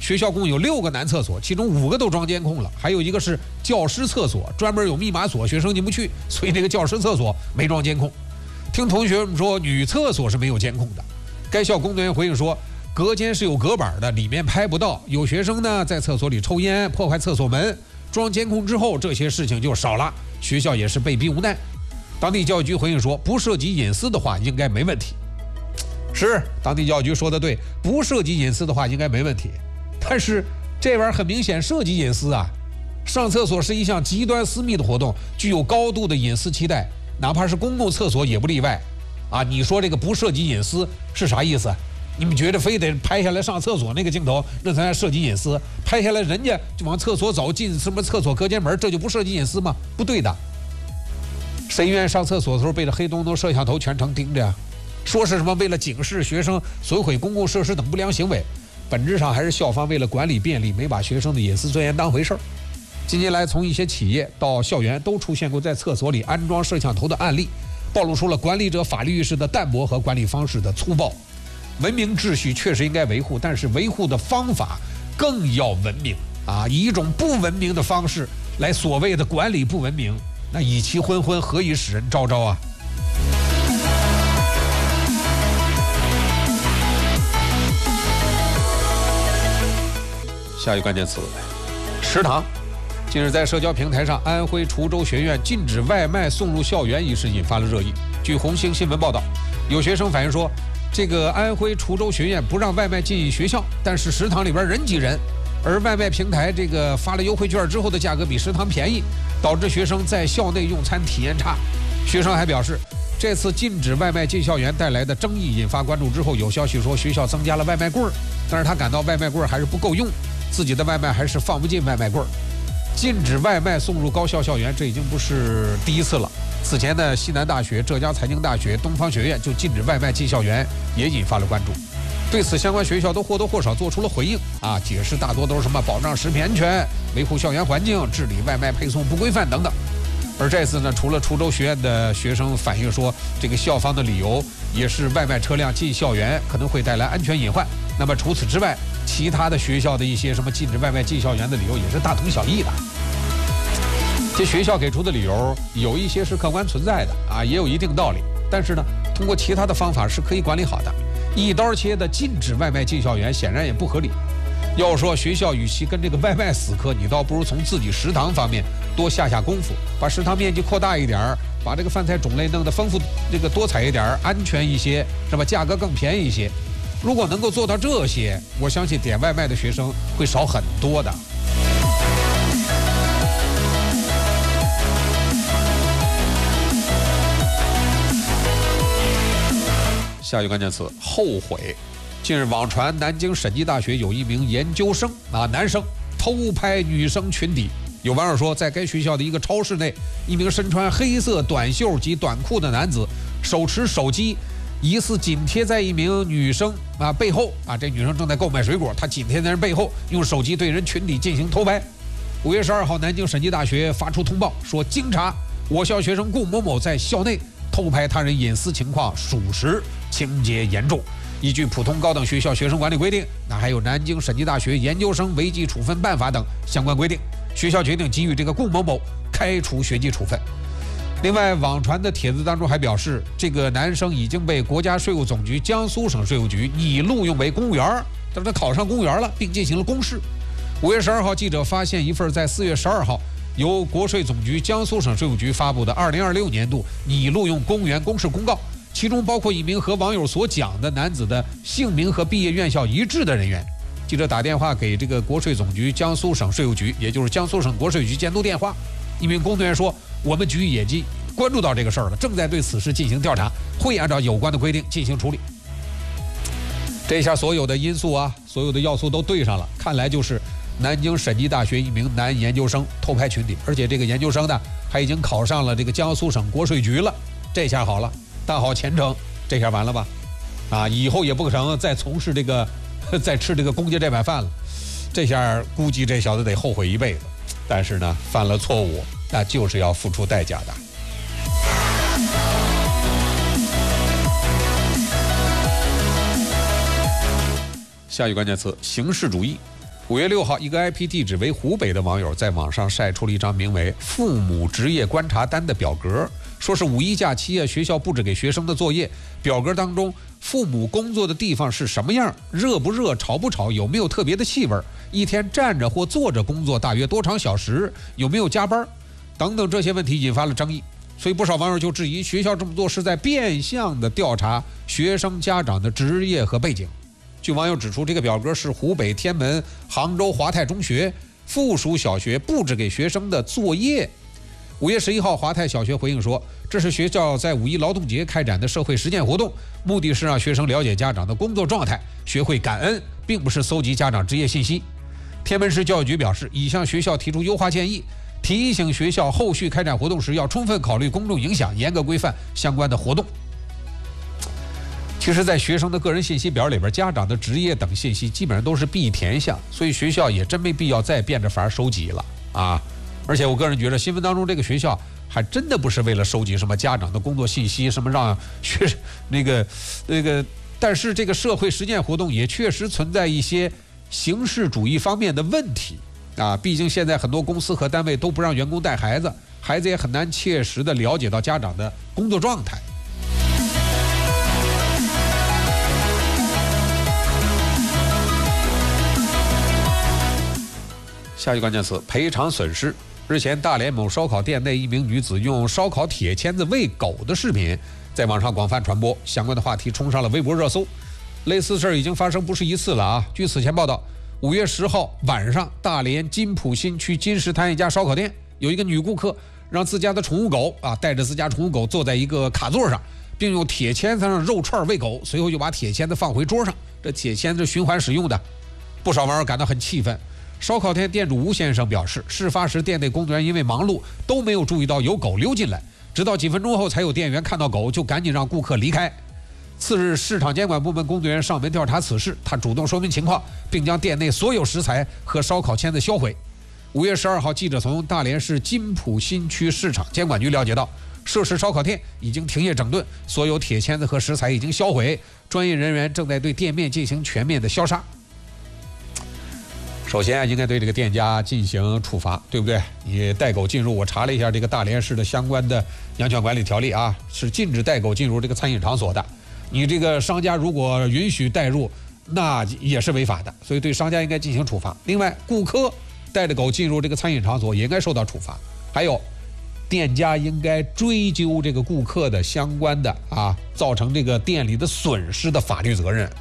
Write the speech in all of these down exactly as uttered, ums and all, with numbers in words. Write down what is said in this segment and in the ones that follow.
学校共有六个男厕所，其中五个都装监控了，还有一个是教师厕所，专门有密码锁，学生进不去，所以这个教师厕所没装监控。听同学们说，女厕所是没有监控的。该校工作人员回应说，隔间是有隔板的，里面拍不到。有学生呢在厕所里抽烟，破坏厕所门。装监控之后，这些事情就少了，学校也是被逼无奈。当地教育局回应说，不涉及隐私的话，应该没问题。是，当地教育局说的对，不涉及隐私的话，应该没问题。但是这玩意儿很明显涉及隐私啊！上厕所是一项极端私密的活动，具有高度的隐私期待，哪怕是公共厕所也不例外。啊，你说这个不涉及隐私是啥意思？你们觉得非得拍下来上厕所那个镜头，那才涉及隐私？拍下来人家就往厕所走，进什么厕所隔间门，这就不涉及隐私吗？不对的。谁愿意上厕所的时候被这黑洞洞摄像头全程盯着呀？说是什么为了警示学生损毁公共设施等不良行为，本质上还是校方为了管理便利，没把学生的隐私尊严当回事儿。近年来，从一些企业到校园都出现过在厕所里安装摄像头的案例，暴露出了管理者法律意识的淡薄和管理方式的粗暴。文明秩序确实应该维护，但是维护的方法更要文明啊！以一种不文明的方式来所谓的管理不文明，那以其昏昏，何以使人昭昭啊！下一个关键词：食堂。近日在社交平台上，安徽滁州学院禁止外卖送入校园一事引发了热议。据红星新闻报道，有学生反映说，这个安徽滁州学院不让外卖进学校，但是食堂里边人挤人，而外卖平台这个发了优惠券之后的价格比食堂便宜，导致学生在校内用餐体验差。学生还表示，这次禁止外卖进校园带来的争议引发关注之后，有消息说学校增加了外卖柜儿，但是他感到外卖柜儿还是不够用，自己的外卖还是放不进外卖柜儿。禁止外卖送入高校校园，这已经不是第一次了。此前呢，西南大学、浙江财经大学、东方学院就禁止外卖进校园，也引发了关注。对此，相关学校都或多或少做出了回应啊，解释大多都是什么保障食品安全、维护校园环境、治理外卖配送不规范等等。而这次呢，除了滁州学院的学生反映说，这个校方的理由也是外卖车辆进校园可能会带来安全隐患。那么除此之外，其他的学校的一些什么禁止外卖进校园的理由也是大同小异的。这学校给出的理由有一些是客观存在的啊，也有一定道理。但是呢，通过其他的方法是可以管理好的。一刀切的禁止外卖进校园，显然也不合理。要说学校与其跟这个外卖死磕，你倒不如从自己食堂方面多下下功夫，把食堂面积扩大一点儿，把这个饭菜种类弄得丰富、这个多彩一点儿，安全一些，是吧？价格更便宜一些。如果能够做到这些，我相信点外卖的学生会少很多的。下一个关键词：后悔。近日网传南京审计大学有一名研究生啊，男生偷拍女生裙底。有网友说，在该学校的一个超市内，一名身穿黑色短袖及短裤的男子手持手机，疑似紧贴在一名女生啊背后啊，这女生正在购买水果，他紧贴在人背后，用手机对人裙底进行偷拍。五月十二号，南京审计大学发出通报说，经查，我校学生顾某某在校内偷拍他人隐私情况属实，情节严重。依据普通高等学校学生管理规定，那还有南京审计大学研究生违纪处分办法等相关规定，学校决定给予这个顾某某开除学籍处分。另外，网传的帖子当中还表示，这个男生已经被国家税务总局江苏省税务局拟录用为公务员，但是他考上公务员了，并进行了公示。五月十二号，记者发现一份在四月十二号由国税总局江苏省税务局发布的二零二六年度拟录用公务员公示公告，其中包括一名和网友所讲的男子的姓名和毕业院校一致的人员。记者打电话给这个国税总局江苏省税务局，也就是江苏省国税局监督电话，一名工作人员说，我们局也已关注到这个事儿了，正在对此事进行调查，会按照有关的规定进行处理。这下所有的因素啊，所有的要素都对上了，看来就是南京审计大学一名男研究生偷拍裙底，而且这个研究生呢还已经考上了这个江苏省国税局了，这下好了，大好前程。这下完了吧？啊，以后也不可能再从事这个再吃这个公家这碗饭了。这下估计这小子得后悔一辈子。但是呢，犯了错误，那就是要付出代价的。下一个关键词：形式主义。 五月六号，一个 I P 地址为湖北的网友在网上晒出了一张名为“父母职业观察单”的表格，说是五一假期啊，学校布置给学生的作业。表格当中，父母工作的地方是什么样，热不热，吵不吵，有没有特别的气味，一天站着或坐着工作大约多长小时，有没有加班，等等这些问题引发了争议。所以不少网友就质疑，学校这么做是在变相的调查学生家长的职业和背景。据网友指出，这个表格是湖北天门杭州华泰中学附属小学布置给学生的作业。五月十一号，华泰小学回应说，这是学校在五一劳动节开展的社会实践活动，目的是让学生了解家长的工作状态，学会感恩，并不是搜集家长职业信息。天门市教育局表示，已向学校提出优化建议，提醒学校后续开展活动时要充分考虑公众影响，严格规范相关的活动。其实在学生的个人信息表里边，家长的职业等信息基本上都是必填项，所以学校也真没必要再变着法收集了啊！而且我个人觉得，新闻当中这个学校还真的不是为了收集什么家长的工作信息，什么让学那个那个，但是这个社会实践活动也确实存在一些形式主义方面的问题啊！毕竟现在很多公司和单位都不让员工带孩子，孩子也很难切实的了解到家长的工作状态。下一关键词：赔偿损失。日前，大连某烧烤店内一名女子用烧烤铁签子喂狗的视频在网上广泛传播，相关的话题冲上了微博热搜。类似事儿已经发生不是一次了啊！据此前报道，五月十号晚上，大连金浦新区金石滩一家烧烤店，有一个女顾客让自家的宠物狗啊带着自家宠物狗坐在一个卡座上，并用铁签子上肉串喂狗，随后就把铁签子放回桌上。这铁签子循环使用的，不少网友感到很气愤。烧烤店店主吴先生表示，事发时店内工作人员因为忙碌都没有注意到有狗溜进来，直到几分钟后才有店员看到狗，就赶紧让顾客离开。次日，市场监管部门工作人员上门调查此事，他主动说明情况，并将店内所有食材和烧烤签子销毁。五月十二号，记者从大连市金浦新区市场监管局了解到，涉事烧烤店已经停业整顿，所有铁签子和食材已经销毁，专业人员正在对店面进行全面的消杀。首先应该对这个店家进行处罚，对不对？你带狗进入，我查了一下这个大连市的相关的养犬管理条例啊，是禁止带狗进入这个餐饮场所的。你这个商家如果允许带入，那也是违法的，所以对商家应该进行处罚。另外，顾客带着狗进入这个餐饮场所也应该受到处罚。还有，店家应该追究这个顾客的相关的啊，造成这个店里的损失的法律责任。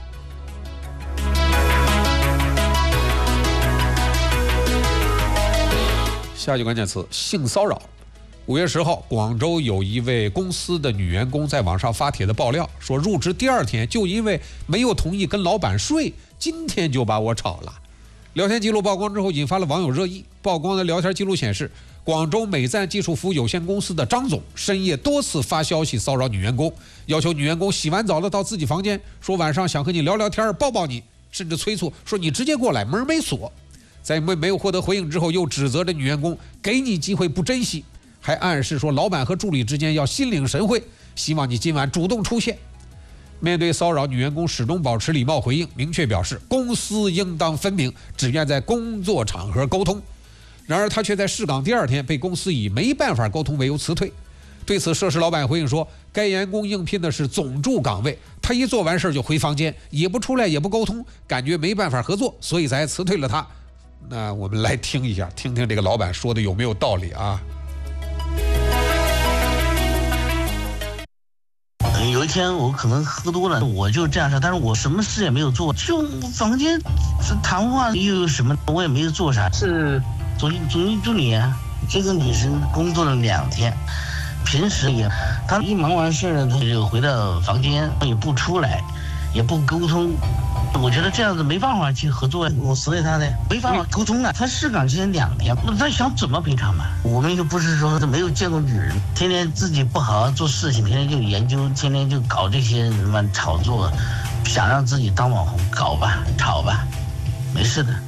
下一句关键词：性骚扰。五月十号，广州有一位公司的女员工在网上发帖的爆料，说入职第二天就因为没有同意跟老板睡，今天就把我炒了。聊天记录曝光之后，引发了网友热议。曝光的聊天记录显示，广州美赞技术服务有限公司的张总深夜多次发消息骚扰女员工，要求女员工洗完澡了到自己房间，说晚上想和你聊聊天，抱抱你，甚至催促说你直接过来，门没锁。在没没有获得回应之后，又指责着女员工给你机会不珍惜，还暗示说老板和助理之间要心领神会，希望你今晚主动出现。面对骚扰，女员工始终保持礼貌回应，明确表示公私应当分明，只愿在工作场合沟通。然而她却在试岗第二天被公司以没办法沟通为由辞退。对此，涉事老板回应说，该员工应聘的是总助岗位，他一做完事就回房间，也不出来也不沟通，感觉没办法合作，所以才辞退了他。那我们来听一下，听听这个老板说的有没有道理啊？ 有一天我可能喝多了，我就这样说，但是我什么事也没有做，就房间谈话又有什么，我也没有做啥。是总总经助理啊，这个女生工作了两天，平时也，她一忙完事她就回到房间，也不出来，也不沟通。我觉得这样子没办法去合作，我辞退他的，没办法沟通啊。他试岗之前两天，那他想怎么赔偿嘛？我们又不是说没有见过女人，天天自己不好好做事情，天天就研究，天天就搞这些什么炒作，想让自己当网红，搞吧，炒吧，没事的。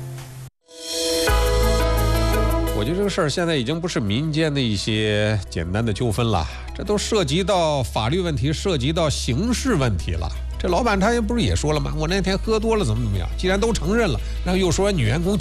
我觉得这个事儿现在已经不是民间的一些简单的纠纷了，这都涉及到法律问题，涉及到刑事问题了。这老板他也不是也说了吗？我那天喝多了怎么怎么样？既然都承认了，然后又说女员工